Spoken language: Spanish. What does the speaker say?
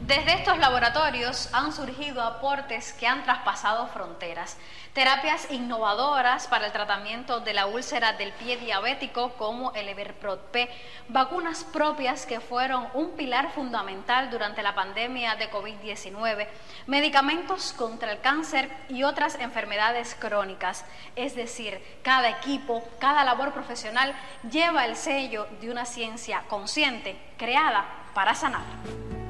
Desde estos laboratorios han surgido aportes que han traspasado fronteras. Terapias innovadoras para el tratamiento de la úlcera del pie diabético como el Everprot-P, vacunas propias que fueron un pilar fundamental durante la pandemia de COVID-19, medicamentos contra el cáncer y otras enfermedades crónicas. Es decir, cada equipo, cada labor profesional lleva el sello de una ciencia consciente, creada para sanar.